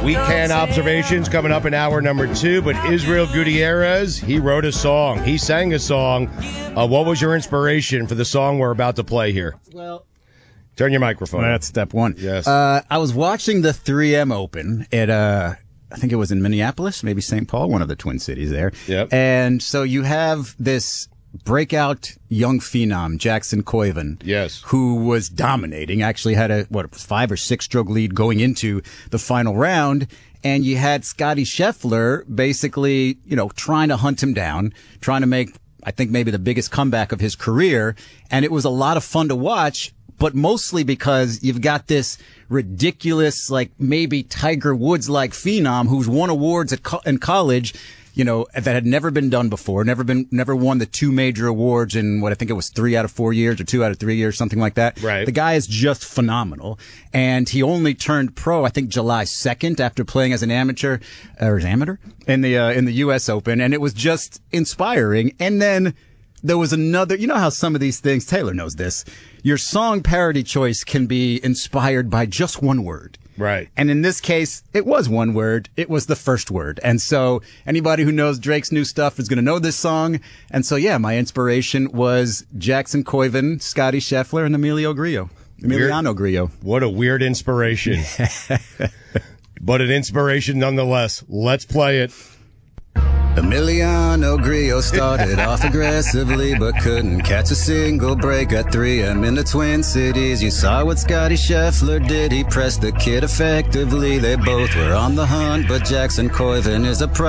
Weekend observations coming up in hour number 2. But Israel Gutierrez, he wrote a song. He sang a song. What was your inspiration for the song we're about to play here? Well, turn your microphone. That's step one. Yes. I was watching the 3M Open at, I think it was in Minneapolis, maybe St. Paul, one of the Twin Cities there. Yep. And so you have this breakout young phenom, Jackson Koiven. Yes. Who was dominating, actually had a 5 or 6 stroke lead going into the final round. And you had Scotty Scheffler basically, trying to hunt him down, trying to make, I think, maybe the biggest comeback of his career. And it was a lot of fun to watch, but mostly because you've got this ridiculous, like maybe Tiger Woods-like phenom who's won awards in college, that had never been done before, never won the 2 major awards in what I think it was 3 out of 4 years or 2 out of 3 years, something like that. Right. The guy is just phenomenal. And he only turned pro, I think, July 2nd after playing as an amateur in the U.S. Open. And it was just inspiring. And then there was another, how some of these things, Taylor knows this, your song parody choice can be inspired by just one word. Right. And in this case, it was one word. It was the first word. And so anybody who knows Drake's new stuff is going to know this song. And so, yeah, my inspiration was Jackson Koiven, Scotty Scheffler, and Emiliano Grillo. What a weird inspiration. But an inspiration nonetheless. Let's play it. Emiliano Grillo started off aggressively, but couldn't catch a single break at 3M in the Twin Cities. You saw what Scotty Scheffler did. He pressed the kid effectively. They both were on the hunt, but Jackson Koiven is a pro.